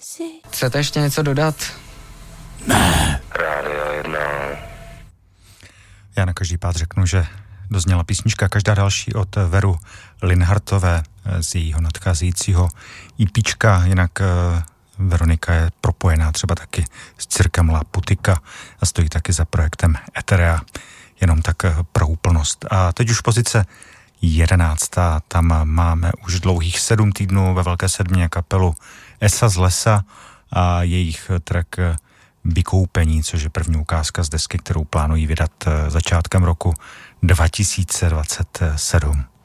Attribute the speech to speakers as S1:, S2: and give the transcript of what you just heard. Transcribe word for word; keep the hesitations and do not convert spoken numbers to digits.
S1: Chcete ještě něco dodat?
S2: Ne.
S3: Rádio jedna.
S2: Já na každý pád řeknu, že dozněla písnička každá další od Veru Linhartové z jejího nadcházejícího ípíčka, jinak Veronika je propojená třeba taky s Cirkem La Putika a stojí taky za projektem Eterea, jenom tak pro úplnost. A teď už pozice jedenáctá, tam máme už dlouhých sedm týdnů ve Velké sedmině kapelu Esa z lesa a jejich track Vykoupení, což je první ukázka z desky, kterou plánují vydat začátkem roku dva tisíce dvacet sedm.